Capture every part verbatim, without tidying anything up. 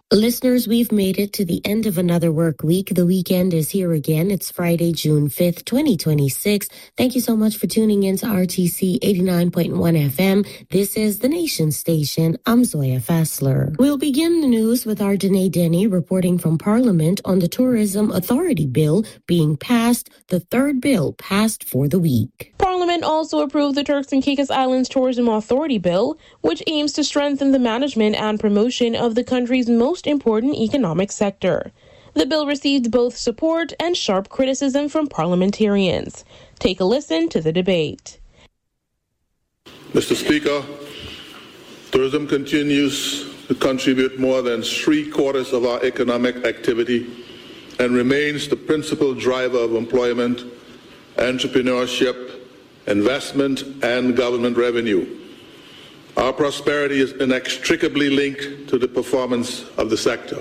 Listeners, we've made it to the end of another work week. The weekend is here again. It's Friday, June fifth, twenty twenty-six. Thank you so much for tuning in to R T C eighty-nine point one F M. This is the Nation Station. I'm Zoya Fassler. We'll begin the news with our Danae Denny reporting from Parliament on the Tourism Authority Bill being passed, the third bill passed for the week. Parliament also approved the Turks and Caicos Islands Tourism Authority Bill, which aims to strengthen the management and promotion of the country's most important economic sector. The bill received both support and sharp criticism from parliamentarians. Take a listen to the debate. Mister Speaker, tourism continues to contribute more than three quarters of our economic activity and remains the principal driver of employment, entrepreneurship, investment, and government revenue. Our prosperity is inextricably linked to the performance of the sector.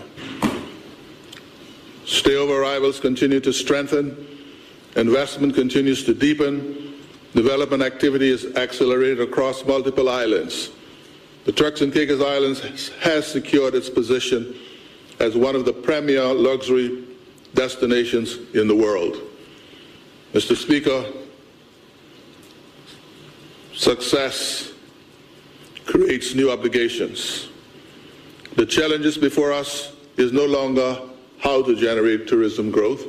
Stayover arrivals continue to strengthen, investment continues to deepen, development activity is accelerated across multiple islands. The Turks and Caicos Islands has secured its position as one of the premier luxury destinations in the world. Mister Speaker, success creates new obligations. The challenges before us is no longer how to generate tourism growth.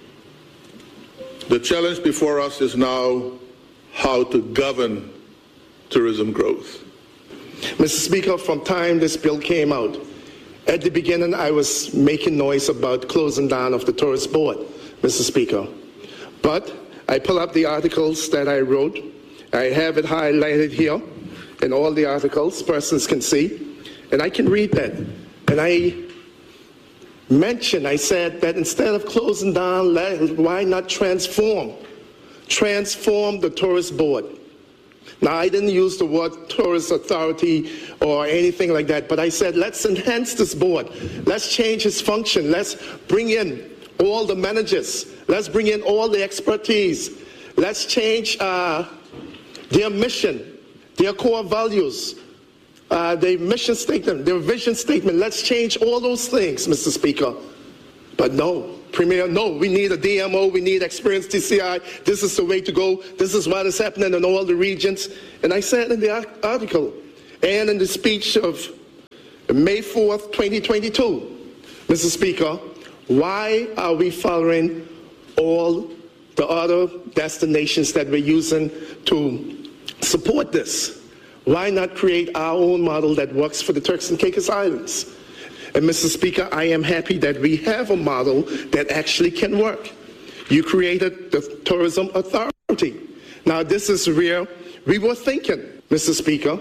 The challenge before us is now how to govern tourism growth. Mister Speaker, from time this bill came out, at the beginning I was making noise about closing down of the tourist board, Mister Speaker. But I pull up the articles that I wrote. I have it highlighted here in all the articles, persons can see, and I can read that. And I mentioned, I said that instead of closing down, why not transform? Transform the tourist board. Now, I didn't use the word tourist authority or anything like that, but I said, let's enhance this board. Let's change its function. Let's bring in all the managers. Let's bring in all the expertise. Let's change uh, their mission, their core values, uh, their mission statement, their vision statement. Let's change all those things, Mister Speaker. But no, Premier, no, we need a D M O, we need experienced T C I. This is the way to go. This is what is happening in all the regions. And I said in the article and in the speech of May fourth, twenty twenty-two, Mister Speaker, why are we following all the other destinations that we're using to support this? Why not create our own model that works for the Turks and Caicos Islands? And Mister Speaker, I am happy that we have a model that actually can work. You created the Tourism Authority. Now this is where we were thinking, Mister Speaker.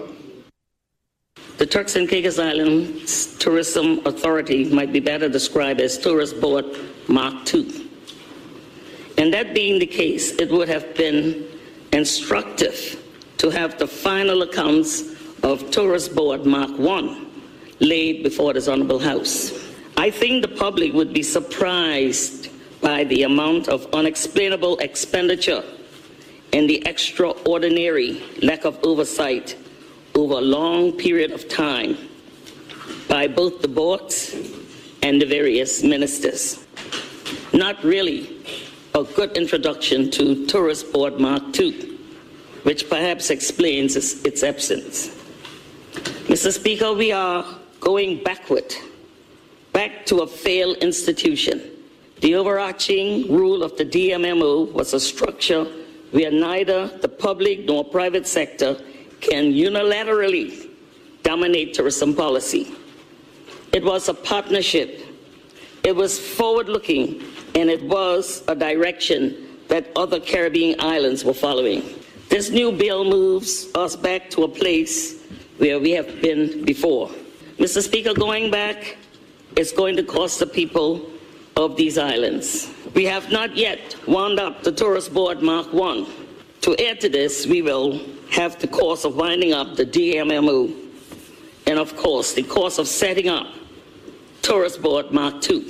The Turks and Caicos Islands Tourism Authority might be better described as Tourist Board Mark two. And that being the case, it would have been instructive to have the final accounts of Tourist Board Mark one laid before this Honorable House. I think the public would be surprised by the amount of unexplainable expenditure and the extraordinary lack of oversight over a long period of time by both the boards and the various ministers. Not really a good introduction to Tourist Board Mark two, which perhaps explains its, its absence. Mister Speaker, we are going backward, back to a failed institution. The overarching rule of the D M M O was a structure where neither the public nor private sector can unilaterally dominate tourism policy. It was a partnership. It was forward-looking, and it was a direction that other Caribbean islands were following. This new bill moves us back to a place where we have been before. Mister Speaker, going back is going to cost the people of these islands. We have not yet wound up the Tourist Board Mark one. To add to this, we will have the cost of winding up the D M M O, and of course, the cost of setting up Tourist Board Mark two.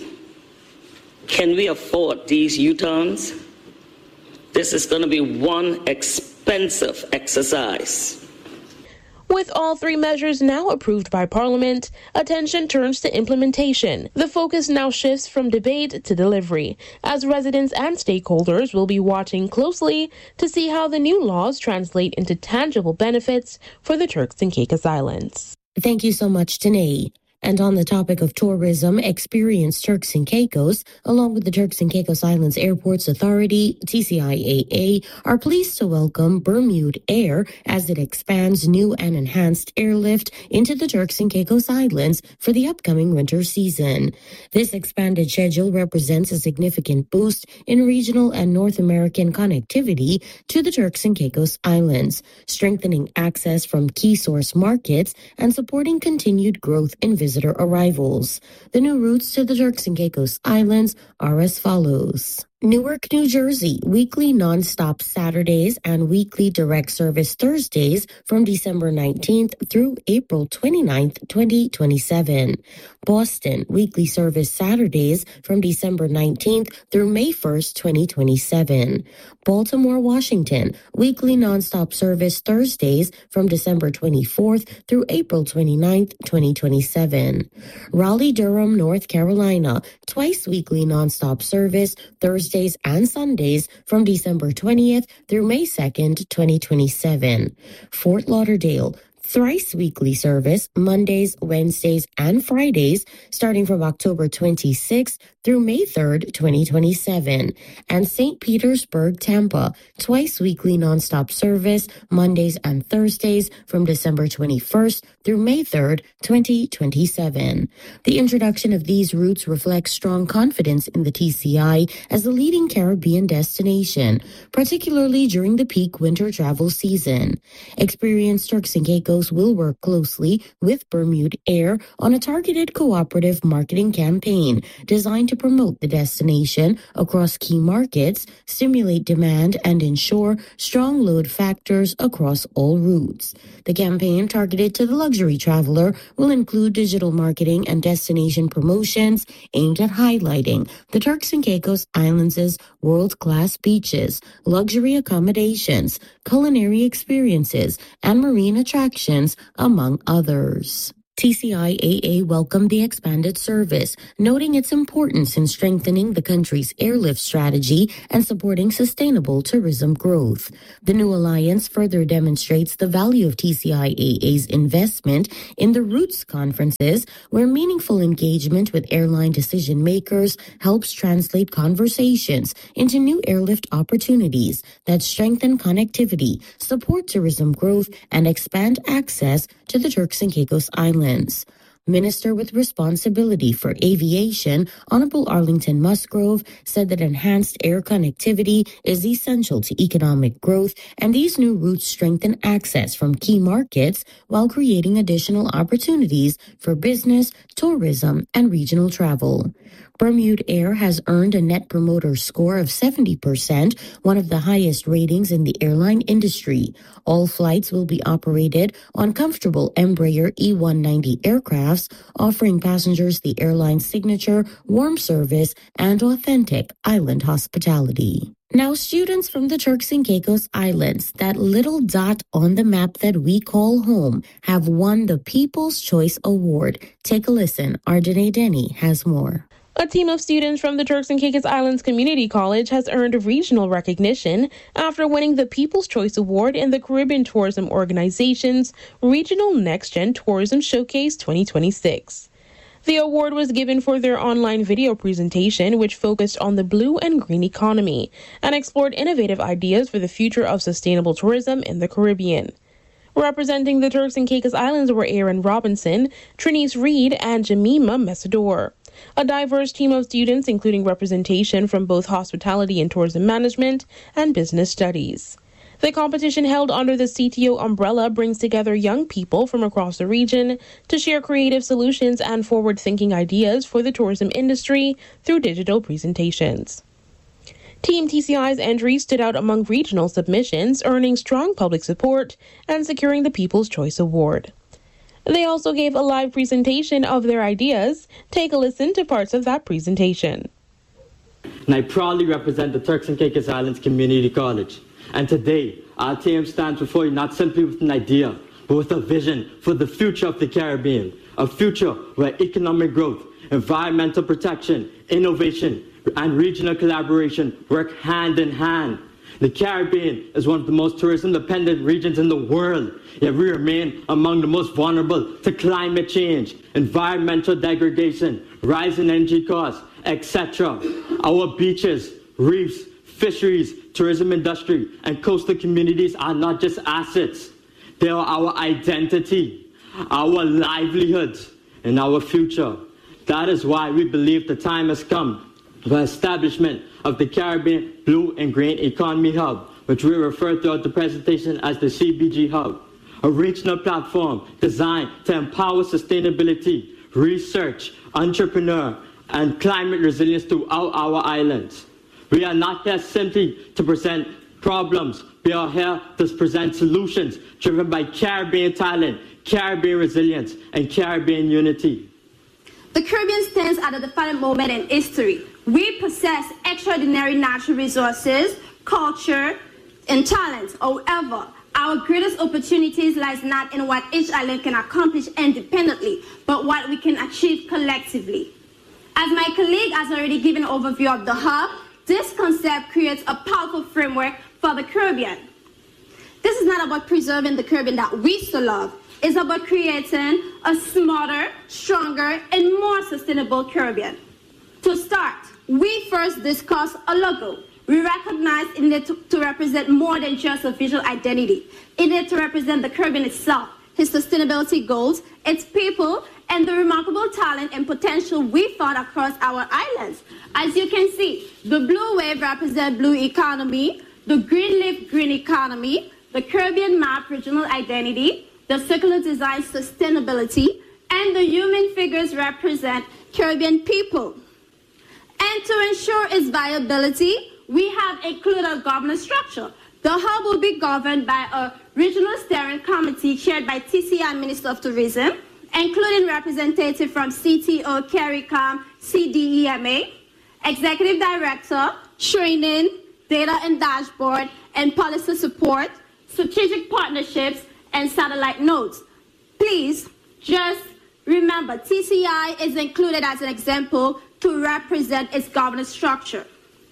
Can we afford these U-turns? This is going to be one expensive exercise. With all three measures now approved by Parliament, attention turns to implementation. The focus now shifts from debate to delivery, as residents and stakeholders will be watching closely to see how the new laws translate into tangible benefits for the Turks and Caicos Islands. Thank you so much, Tanae. And on the topic of tourism, experienced Turks and Caicos, along with the Turks and Caicos Islands Airports Authority, T C I A A, are pleased to welcome Bermude Air as it expands new and enhanced airlift into the Turks and Caicos Islands for the upcoming winter season. This expanded schedule represents a significant boost in regional and North American connectivity to the Turks and Caicos Islands, strengthening access from key source markets and supporting continued growth in visitor arrivals. The new routes to the Turks and Caicos Islands are as follows. Newark, New Jersey, weekly nonstop Saturdays and weekly direct service Thursdays from December nineteenth through April twenty-ninth, twenty twenty-seven. Boston, weekly service Saturdays from December nineteenth through May first, twenty twenty-seven. Baltimore, Washington, weekly nonstop service Thursdays from December twenty-fourth through April twenty-ninth, twenty twenty-seven. Raleigh, Durham, North Carolina, twice weekly nonstop service Thursdays and Sundays from December twentieth through May second, twenty twenty-seven. Fort Lauderdale, thrice weekly service Mondays, Wednesdays, and Fridays starting from October twenty-sixth through May third, twenty twenty-seven. And Saint Petersburg, Tampa, twice weekly nonstop service Mondays and Thursdays from December twenty-first through May third, twenty twenty-seven. The introduction of these routes reflects strong confidence in the T C I as the leading Caribbean destination, particularly during the peak winter travel season. Experienced Turks and Caicos will work closely with Bermude Air on a targeted cooperative marketing campaign designed to promote the destination across key markets, stimulate demand, and ensure strong load factors across all routes. The campaign, targeted to the luxury traveler, will include digital marketing and destination promotions aimed at highlighting the Turks and Caicos Islands' world-class beaches, luxury accommodations, culinary experiences, and marine attractions, among others. T C I A A welcomed the expanded service, noting its importance in strengthening the country's airlift strategy and supporting sustainable tourism growth. The new alliance further demonstrates the value of T C I A A's investment in the Roots conferences, where meaningful engagement with airline decision makers helps translate conversations into new airlift opportunities that strengthen connectivity, support tourism growth, and expand access to the Turks and Caicos Islands. Minister with responsibility for aviation, Honorable Arlington Musgrove, said that enhanced air connectivity is essential to economic growth, and these new routes strengthen access from key markets while creating additional opportunities for business, tourism, and regional travel. Bermude Air has earned a Net Promoter Score of seventy percent, one of the highest ratings in the airline industry. All flights will be operated on comfortable Embraer E one ninety aircrafts, offering passengers the airline's signature warm service and authentic island hospitality. Now, students from the Turks and Caicos Islands, that little dot on the map that we call home, have won the People's Choice Award. Take a listen. Arjane Denny has more. A team of students from the Turks and Caicos Islands Community College has earned regional recognition after winning the People's Choice Award in the Caribbean Tourism Organization's Regional Next Gen Tourism Showcase twenty twenty-six. The award was given for their online video presentation, which focused on the blue and green economy and explored innovative ideas for the future of sustainable tourism in the Caribbean. Representing the Turks and Caicos Islands were Aaron Robinson, Trinice Reed, and Jemima Mesador. A diverse team of students, including representation from both hospitality and tourism management and business studies. The competition, held under the C T O umbrella, brings together young people from across the region to share creative solutions and forward-thinking ideas for the tourism industry through digital presentations. Team T C I's entries stood out among regional submissions, earning strong public support and securing the People's Choice Award. They also gave a live presentation of their ideas. Take a listen to parts of that presentation. And I proudly represent the Turks and Caicos Islands Community College. And today, our team stands before you not simply with an idea, but with a vision for the future of the Caribbean, a future where economic growth, environmental protection, innovation, and regional collaboration work hand in hand. The Caribbean is one of the most tourism-dependent regions in the world, yet we remain among the most vulnerable to climate change, environmental degradation, rising energy costs, et cetera. Our beaches, reefs, fisheries, tourism industry, and coastal communities are not just assets. They are our identity, our livelihoods, and our future. That is why we believe the time has come for establishment of the Caribbean Blue and Green Economy Hub, which we refer throughout the presentation as the C B G Hub, a regional platform designed to empower sustainability, research, entrepreneur, and climate resilience throughout our islands. We are not here simply to present problems. We are here to present solutions driven by Caribbean talent, Caribbean resilience, and Caribbean unity. The Caribbean stands at a defining moment in history. We possess extraordinary natural resources, culture, and talent. However, our greatest opportunities lies not in what each island can accomplish independently, but what we can achieve collectively. As my colleague has already given an overview of the hub, this concept creates a powerful framework for the Caribbean. This is not about preserving the Caribbean that we so love. It's about creating a smarter, stronger, and more sustainable Caribbean. To start, we first discuss a logo. We recognize it needed to, to represent more than just a visual identity. It needed to represent the Caribbean itself, its sustainability goals, its people, and the remarkable talent and potential we found across our islands. As you can see, the blue wave represents blue economy, the green leaf green economy, the Caribbean map regional identity, the circular design sustainability, and the human figures represent Caribbean people. And to ensure its viability, we have included a governance structure. The hub will be governed by a regional steering committee chaired by T C I Minister of Tourism, including representatives from C T O, CARICOM, C D E M A, Executive Director, Training, Data and Dashboard, and Policy Support, Strategic Partnerships, and Satellite Nodes. Please just remember, T C I is included as an example to represent its governance structure.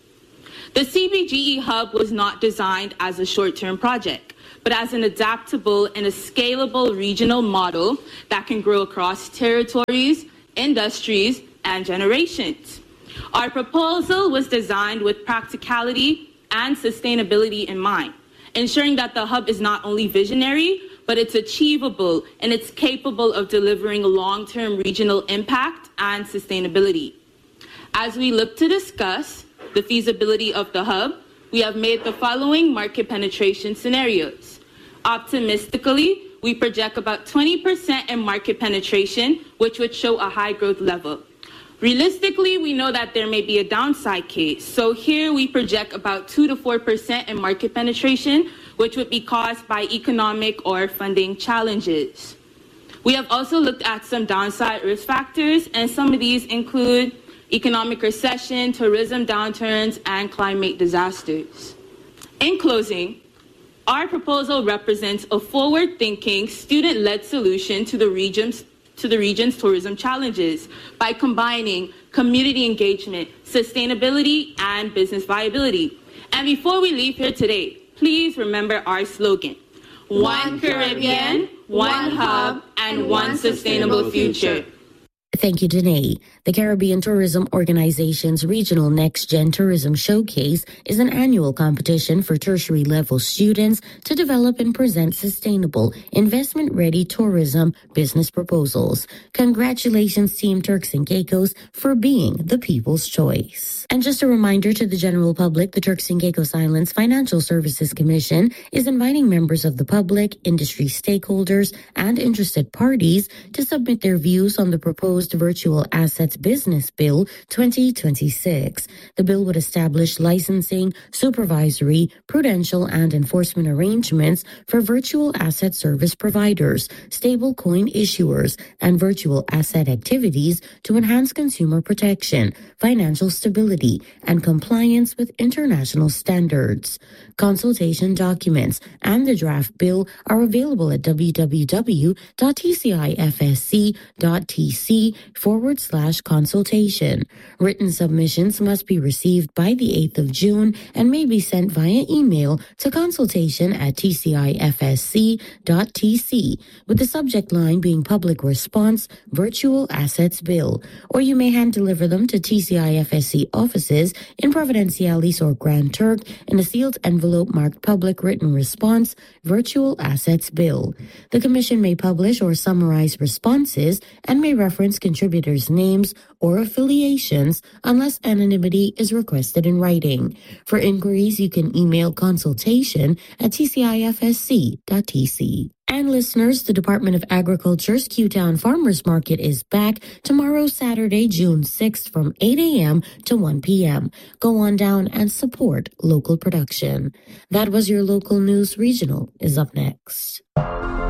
The C B G E Hub was not designed as a short-term project, but as an adaptable and a scalable regional model that can grow across territories, industries, and generations. Our proposal was designed with practicality and sustainability in mind, ensuring that the hub is not only visionary, but it's achievable and it's capable of delivering long-term regional impact and sustainability. As we look to discuss the feasibility of the hub, we have made the following market penetration scenarios. Optimistically, we project about twenty percent in market penetration, which would show a high growth level. Realistically, we know that there may be a downside case. So here we project about two to four percent in market penetration, which would be caused by economic or funding challenges. We have also looked at some downside risk factors, and some of these include economic recession, tourism downturns, and climate disasters. In closing, our proposal represents a forward-thinking, student-led solution to the region's to the region's tourism challenges by combining community engagement, sustainability, and business viability. And before we leave here today, please remember our slogan: One Caribbean, one hub, and one sustainable future. Thank you, Danae. The Caribbean Tourism Organization's Regional Next Gen Tourism Showcase is an annual competition for tertiary level students to develop and present sustainable, investment-ready tourism business proposals. Congratulations, Team Turks and Caicos, for being the people's choice. And just a reminder to the general public, the Turks and Caicos Islands Financial Services Commission is inviting members of the public, industry stakeholders, and interested parties to submit their views on the proposed proposed Virtual Assets Business Bill twenty twenty-six. The bill would establish licensing, supervisory, prudential, and enforcement arrangements for virtual asset service providers, stablecoin issuers, and virtual asset activities to enhance consumer protection, financial stability, and compliance with international standards. Consultation documents and the draft bill are available at www.tcifsc.tc forward slash consultation. Written submissions must be received by the eighth of June and may be sent via email to consultation at tcifsc.tc, with the subject line being Public Response Virtual Assets Bill, or you may hand deliver them to T C I F S C offices in Providenciales or Grand Turk in a sealed envelope marked Public Written Response Virtual Assets Bill. The Commission may publish or summarize responses and may reference contributors' names or affiliations unless anonymity is requested in writing. For inquiries, you can email consultation at t c i f s c dot t c. And listeners, the Department of Agriculture's Q-Town Farmers Market is back tomorrow, Saturday, June sixth from eight a.m. to one p.m. Go on down and support local production. That was your local news. Regional is up next.